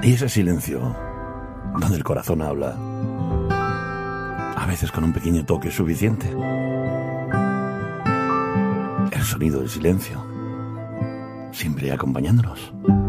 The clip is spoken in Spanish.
Y ese silencio, donde el corazón habla, a veces con un pequeño toque es suficiente. El sonido del silencio, siempre acompañándonos.